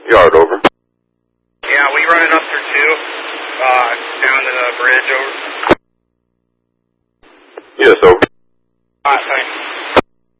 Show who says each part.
Speaker 1: Yard, over.
Speaker 2: Yeah, we running up through 2, down to the bridge, over.
Speaker 1: Yes, over.